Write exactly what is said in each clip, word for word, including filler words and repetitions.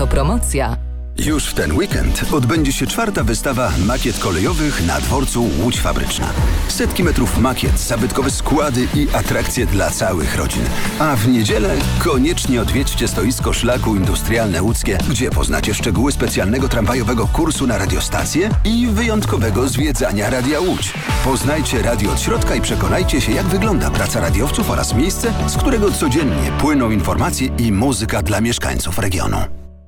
Autopromocja. Już w ten weekend odbędzie się czwarta wystawa makiet kolejowych na dworcu Łódź Fabryczna. Setki metrów makiet, zabytkowe składy i atrakcje dla całych rodzin. A w niedzielę koniecznie odwiedźcie stoisko Szlaku Industrialne Łódzkie, gdzie poznacie szczegóły specjalnego tramwajowego kursu na radiostację i wyjątkowego zwiedzania Radia Łódź. Poznajcie radio od środka i przekonajcie się, jak wygląda praca radiowców oraz miejsce, z którego codziennie płyną informacje i muzyka dla mieszkańców regionu.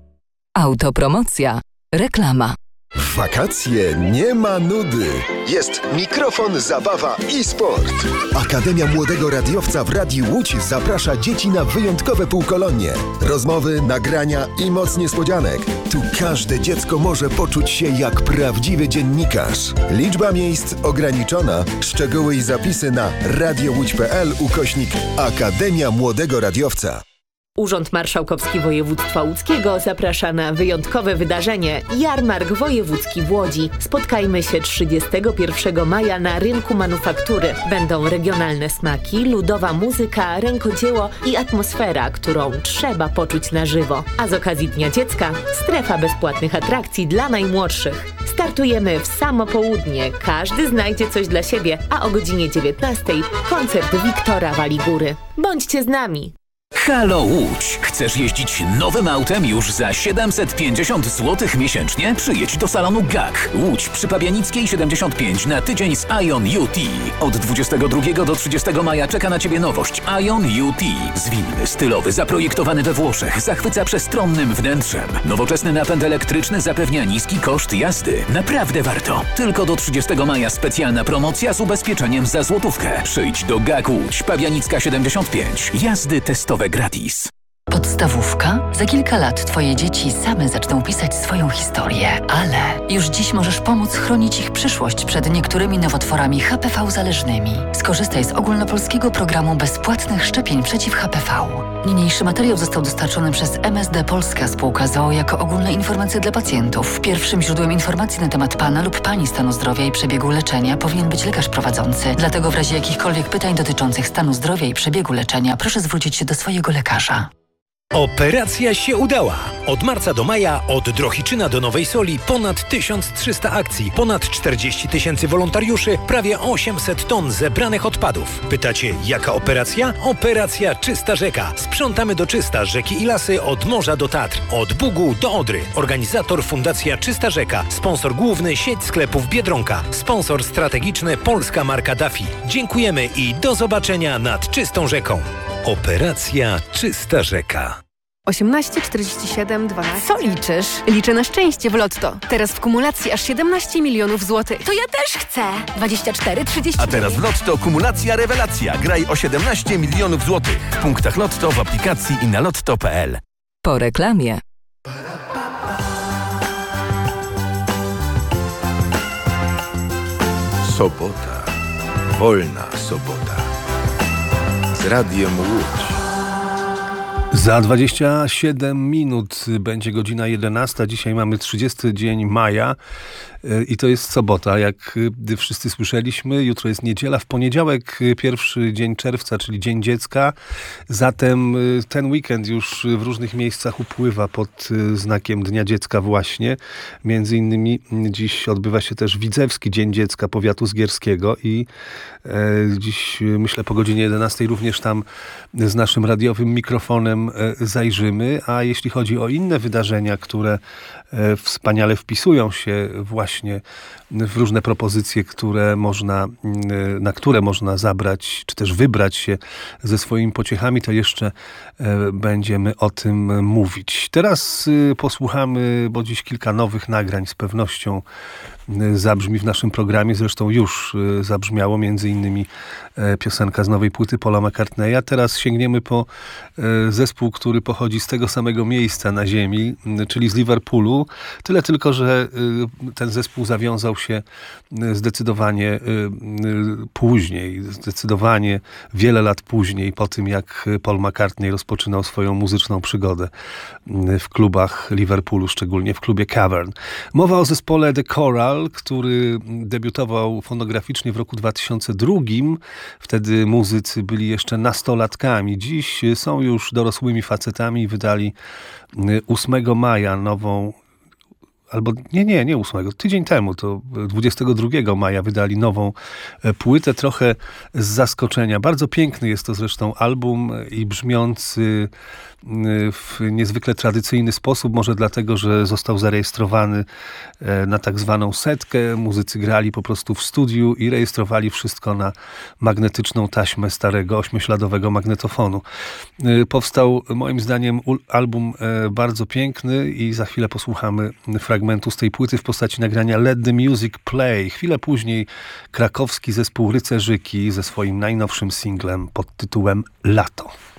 Autopromocja. Reklama. W wakacje nie ma nudy. Jest mikrofon, zabawa i sport. Akademia Młodego Radiowca w Radiu Łódź zaprasza dzieci na wyjątkowe półkolonie. Rozmowy, nagrania i moc niespodzianek. Tu każde dziecko może poczuć się jak prawdziwy dziennikarz. Liczba miejsc ograniczona. Szczegóły i zapisy na radiowódź.pl ukośnik Akademia Młodego Radiowca. Urząd Marszałkowski Województwa Łódzkiego zaprasza na wyjątkowe wydarzenie Jarmark Wojewódzki w Łodzi. Spotkajmy się trzydziestego pierwszego maja na rynku manufaktury. Będą regionalne smaki, ludowa muzyka, rękodzieło i atmosfera, którą trzeba poczuć na żywo. A z okazji Dnia Dziecka strefa bezpłatnych atrakcji dla najmłodszych. Startujemy w samo południe. Każdy znajdzie coś dla siebie, a o godzinie dziewiętnastej koncert Wiktora Waligury. Bądźcie z nami! Halo Łódź! Chcesz jeździć nowym autem już za siedemset pięćdziesiąt złotych miesięcznie? Przyjedź do salonu G A K. Łódź przy Pabianickiej siedemdziesiąt pięć na tydzień z Ion U T. Od dwudziestego drugiego do trzydziestego maja czeka na Ciebie nowość Ion U T. Zwinny, stylowy, zaprojektowany we Włoszech, zachwyca przestronnym wnętrzem. Nowoczesny napęd elektryczny zapewnia niski koszt jazdy. Naprawdę warto. Tylko do trzydziestego maja specjalna promocja z ubezpieczeniem za złotówkę. Przyjdź do G A K Łódź, Pabianicka siedemdziesiąt pięć. Jazdy testowe gratis. Podstawówka? Za kilka lat Twoje dzieci same zaczną pisać swoją historię, ale już dziś możesz pomóc chronić ich przyszłość przed niektórymi nowotworami H P V zależnymi. Skorzystaj z ogólnopolskiego programu bezpłatnych szczepień przeciw H P V. Niniejszy materiał został dostarczony przez M S D Polska Spółka z o o jako ogólne informacje dla pacjentów. Pierwszym źródłem informacji na temat Pana lub Pani stanu zdrowia i przebiegu leczenia powinien być lekarz prowadzący. Dlatego w razie jakichkolwiek pytań dotyczących stanu zdrowia i przebiegu leczenia proszę zwrócić się do swojego lekarza. Operacja się udała! Od marca do maja, od Drohiczyna do Nowej Soli ponad tysiąc trzysta akcji, ponad czterdzieści tysięcy wolontariuszy, prawie osiemset ton zebranych odpadów. Pytacie, jaka operacja? Operacja Czysta Rzeka. Sprzątamy do czysta rzeki i lasy od morza do Tatr, od Bugu do Odry. Organizator Fundacja Czysta Rzeka. Sponsor główny sieć sklepów Biedronka. Sponsor strategiczny polska marka Daffy. Dziękujemy i do zobaczenia nad czystą rzeką. Operacja Czysta Rzeka. osiemnaście czterdzieści siedem dwanaście. Co liczysz? Liczę na szczęście w Lotto. Teraz w kumulacji aż siedemnaście milionów złotych. To ja też chcę! dwadzieścia cztery trzydzieści. A teraz w Lotto kumulacja rewelacja. Graj o siedemnaście milionów złotych. W punktach Lotto, w aplikacji i na lotto kropka p l. Po reklamie. Sobota. Wolna sobota. Z Radiem Łódź. Za dwadzieścia siedem minut będzie godzina jedenasta. Dzisiaj mamy trzydziesty dzień maja i to jest sobota, jak wszyscy słyszeliśmy. Jutro jest niedziela, w poniedziałek pierwszy dzień czerwca, czyli Dzień Dziecka. Zatem ten weekend już w różnych miejscach upływa pod znakiem Dnia Dziecka właśnie. Między innymi dziś odbywa się też Widzewski Dzień Dziecka Powiatu Zgierskiego i dziś, myślę, po godzinie jedenastej również tam z naszym radiowym mikrofonem zajrzymy. A jeśli chodzi o inne wydarzenia, które wspaniale wpisują się właśnie w różne propozycje, które można, na które można zabrać, czy też wybrać się ze swoimi pociechami, to jeszcze będziemy o tym mówić. Teraz posłuchamy, bo dziś kilka nowych nagrań z pewnością zabrzmi w naszym programie. Zresztą już zabrzmiało między innymi piosenka z nowej płyty Paula McCartneya. Teraz sięgniemy po zespół, który pochodzi z tego samego miejsca na ziemi, czyli z Liverpoolu. Tyle tylko, że ten zespół zawiązał się zdecydowanie później, zdecydowanie wiele lat później, po tym jak Paul McCartney rozpoczynał swoją muzyczną przygodę w klubach Liverpoolu, szczególnie w klubie Cavern. Mowa o zespole The Coral, który debiutował fonograficznie w roku dwa tysiące drugim. Wtedy muzycy byli jeszcze nastolatkami. Dziś są już dorosłymi facetami i wydali ósmego maja nową, albo nie, nie, nie ósmego, tydzień temu, to dwudziestego drugiego maja wydali nową płytę, trochę z zaskoczenia. Bardzo piękny jest to zresztą album i brzmiący w niezwykle tradycyjny sposób, może dlatego, że został zarejestrowany na tak zwaną setkę. Muzycy grali po prostu w studiu i rejestrowali wszystko na magnetyczną taśmę starego ośmiośladowego magnetofonu. Powstał moim zdaniem album bardzo piękny i za chwilę posłuchamy fragmentu z tej płyty w postaci nagrania Let the Music Play. Chwilę później krakowski zespół Rycerzyki ze swoim najnowszym singlem pod tytułem Lato.